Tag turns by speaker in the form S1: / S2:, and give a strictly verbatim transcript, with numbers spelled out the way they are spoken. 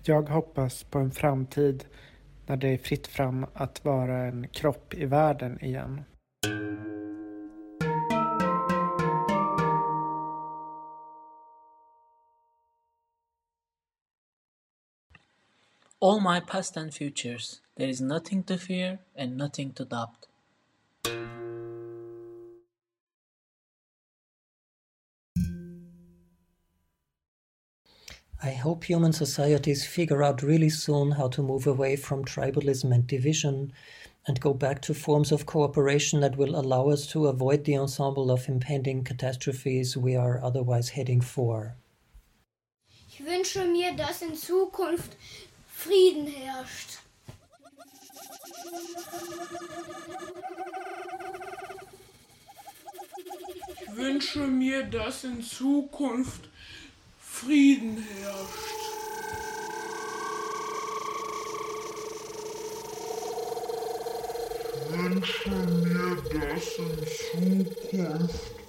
S1: Jag hoppas på en framtid när det är fritt fram att vara en kropp i världen igen.
S2: All my past and futures, there is nothing to fear and nothing to doubt.
S3: I hope human societies figure out really soon how to move away from tribalism and division and go back to forms of cooperation that will allow us to avoid the ensemble of impending catastrophes we are otherwise heading for.
S4: Ich wünsche mir, dass in Zukunft Frieden herrscht.
S5: Ich wünsche mir, dass in Zukunft Frieden herrscht. Ich wünsche mir, dass in Zukunft